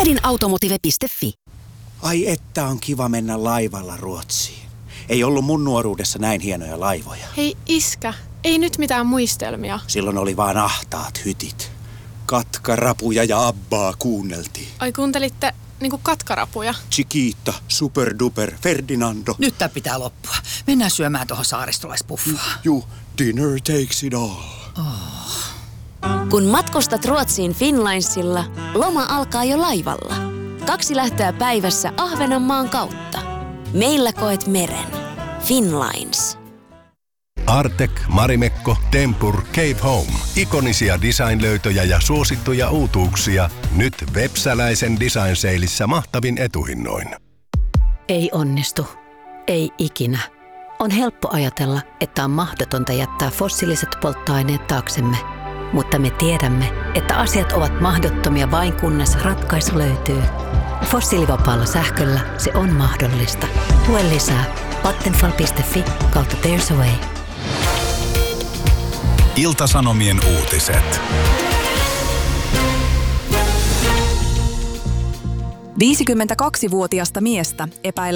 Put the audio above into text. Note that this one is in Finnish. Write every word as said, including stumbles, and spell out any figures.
Fordinautomotive piste fi. Ai että on kiva mennä laivalla Ruotsiin. Ei ollut mun nuoruudessa näin hienoja laivoja. Hei iskä, ei nyt mitään muistelmia. Silloin oli vaan ahtaat hytit. Katkarapuja ja Abbaa kuunneltiin. Ai kuuntelitte niinku katkarapuja? Chiquita, Superduper, Ferdinando. Nyt tää pitää loppua. Mennään syömään tuohon saaristolaispuffaan. Juu, dinner takes it all. Oh. Kun matkustat Ruotsiin Finnlinesilla, loma alkaa jo laivalla. Kaksi lähtöä päivässä Ahvenanmaan kautta. Meillä koet meren. Finnlines. Artek, Marimekko, Tempur, Cape Home. Ikonisia design-löytöjä ja suosittuja uutuuksia. Nyt Vepsäläisen Design Saleissa mahtavin etuhinnoin. Ei onnistu. Ei ikinä. On helppo ajatella, että on mahdotonta jättää fossiiliset polttoaineet taaksemme. Mutta me tiedämme, että asiat ovat mahdottomia vain kunnes ratkaisu löytyy. Fossiilivapaalla sähköllä se on mahdollista. Lue lisää vattenfall piste fi kautta There's a Way. Ilta-Sanomien uutiset. viisikymmentäkaksivuotiasta miestä epäillään